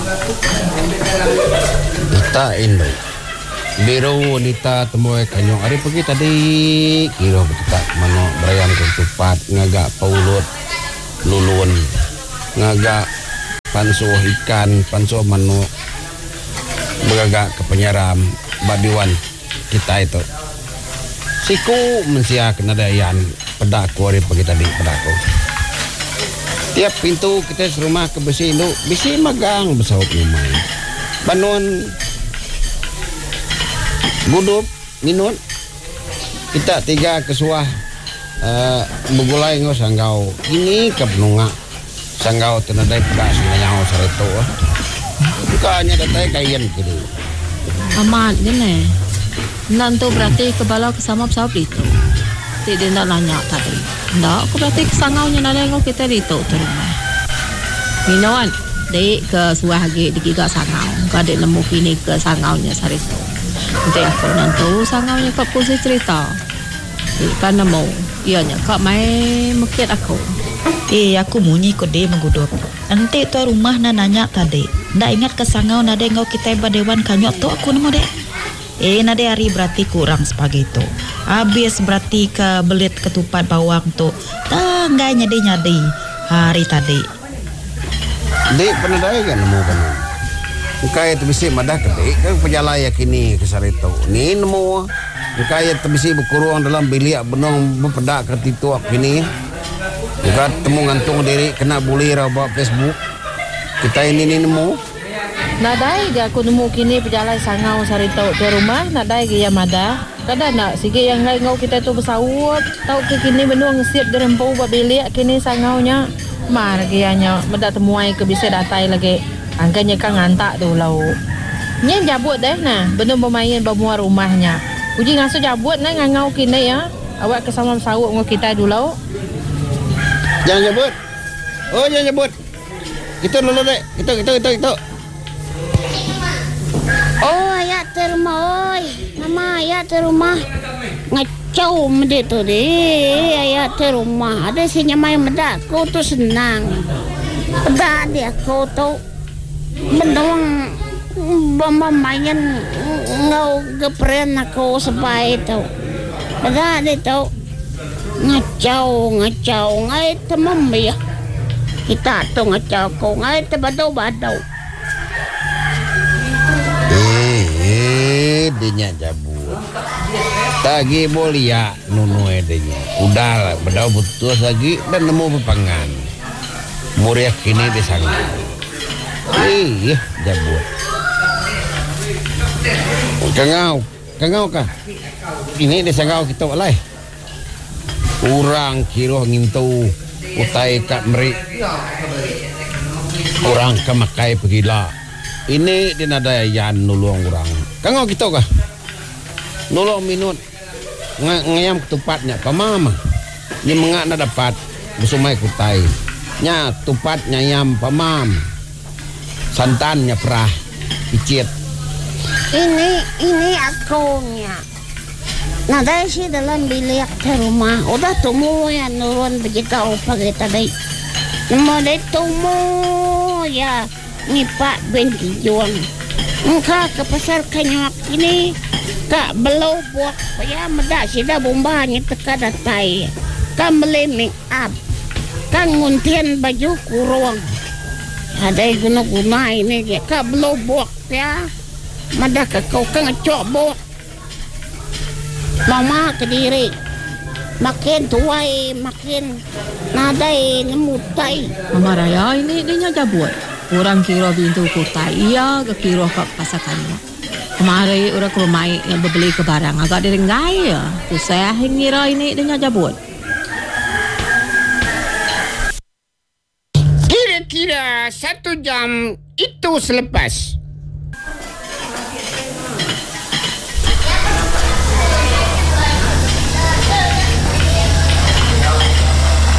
Itain lo. Biro wanita temoy kanyong ari pergi tadi kira betul mano berayan ketupat ngaga paulot lulun ngaga panso ikan panso mano beragak ke penyaram badiwan kita itu siku mensia kena dayan pedaku hari pergi tadi pedaku tiap pintu kita serumah ke besi itu besi magang besaup rumah banun gudup minut kita tiga kesuah begulai ngau sanggau ini kepenunga sanggau tenadai pedas nganyau sareto bukannya datai kayan gitu amat gini nanti berarti kebalau kesama pesawat itu tidak nak nanya tadi tak aku berarti kesangaunya nada ngau kita itu terima minuan dek ke suah lagi digiga sangau kau dek nemu kini ke sangaunya sareto nanti aku nanti sangaunya kau pusing cerita kan nemu ianya kau main mekit aku aku munyi kau deh menggudup nanti tu rumah nanya tadi ndak ingat ke sangau nade ngau kita badewan kanyok tu aku nemu dek nade hari berarti kurang spaghetti habis berarti ke belit ketupat bawang tu tanggay nyade hari tadi dek pernah dah kan nemu kan kaya terbisi madah kedek kan pejalaya kini ke sarito ni nemu kaya terbisi berkurung dalam bilik benong berpedak ke titu kini juga temu gantung diri kena bully buat Facebook kita ini nemu nadai dia aku nemu kini pejalai sangau sarito ke rumah nadai dia madah kada nak sige yang ngai ngau kita tu bersawut tau ke kini benung siap derempau buat bilik kini sangaunya mar gianya medak temuai ke bisa datai lagi angkanya kan ngantak tu lau nyen jabut deh nah benung bermain bermuar rumahnya uji ngasuh jabut nah ngau kini ya awak kesama bersawut ngau kita dulu jangan jabut jangan jabut kita dulu dek kita ayat terumah nama ayat terumah ngacau mede tu deh ayat terumah ada si nyamai medak kau tu senang pedak dia kau tu bendong bermain ngau gepren aku sampai tu pedak dia tu ngacau ngai temam ya kita tu ngacau kau ngai tebadau denya jabut tagi bolia nunu edenya udah bedau putus lagi dan nemu pepangan muriak kini di sana jabut kangau kah ini di sangau kita alai urang kiro ngintu utai kat meri orang kemakai pegila ini dinada yan nulung orang kangau kita kah nulung minut ngayam ketupatnya pamama ni mengak na dapat besumai kutai nya tupat nyayam pamam santannya perah picit ini akunya nada si dalam bilik rumah udah temu ya nurun begitu pagi tadi mau deh temu ya ni Pak Benti Juang engkau ke pasar kanyok ini kak belau buat ya medak sida bombanya teka datai kan beli make up kan nguntian baju kurung ada guna ini ya kak belau buat ya medak ke kau kan ngecok buat mama ke diri makin tuai makin nadai ngemutai mama raya ini dia jabut orang kira pintu kota iya ke kira ke pasakannya kemarin orang ke rumah yang berbeli ke barang agak direnggai ya tu saya ngira ini dia jabut kira-kira 1 jam itu selepas